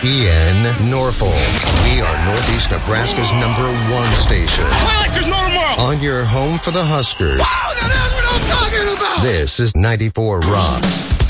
WBEN Norfolk. We are Northeast Nebraska's #1 station. Play like there's no tomorrow. On your home for the Huskers. Wow, that's what I'm talking about. This is 94 Rock.